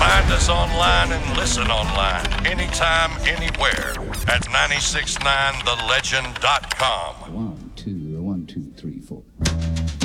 Find us online and listen online anytime, anywhere at 969thelegend.com.